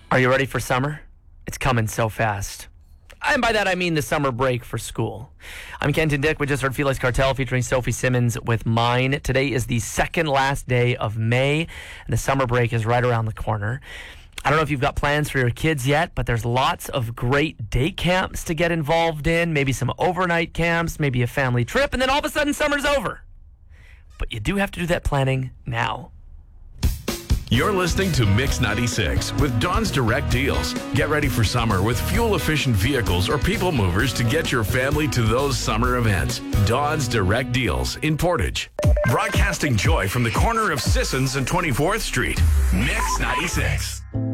Are you ready for summer? It's coming so fast. And by that, I mean the summer break for school. I'm Kenton Dick. We just heard Felix Cartel featuring Sophie Simmons with Mine. Today is the second last day of May, and the summer break is right around the corner. I don't know if you've got plans for your kids yet, but there's lots of great day camps to get involved in, maybe some overnight camps, maybe a family trip, and then all of a sudden summer's over. But you do have to do that planning now. You're listening to Mix 96 with Dawn's Direct Deals. Get ready for summer with fuel-efficient vehicles or people movers to get your family to those summer events. Dawn's Direct Deals in Portage. Broadcasting joy from the corner of Sissons and 24th Street. Mix 96.